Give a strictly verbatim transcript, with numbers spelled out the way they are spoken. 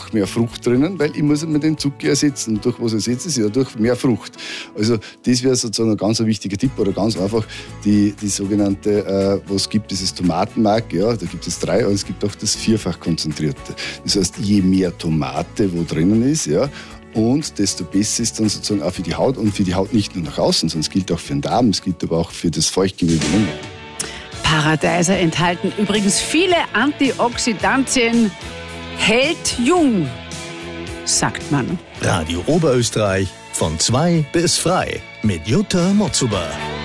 noch mehr Frucht drinnen, weil ich muss immer den Zucker ersetzen. Und durch was ersetze ich? Ja, durch mehr Frucht. Also das wäre sozusagen ein ganz wichtiger Tipp oder ganz einfach die, die sogenannte, äh, was gibt es, das Tomatenmark, ja, da gibt es drei, aber es gibt auch das vierfach konzentrierte. Das heißt, je mehr Tomate wo drinnen ist, ja, und desto besser ist dann sozusagen auch für die Haut und für die Haut nicht nur nach außen, sondern es gilt auch für den Darm, es gilt aber auch für das Feuchtgewebe. Paradeiser enthalten übrigens viele Antioxidantien, hält jung, sagt man. Radio Oberösterreich von zwei bis frei mit Jutta Motzuber.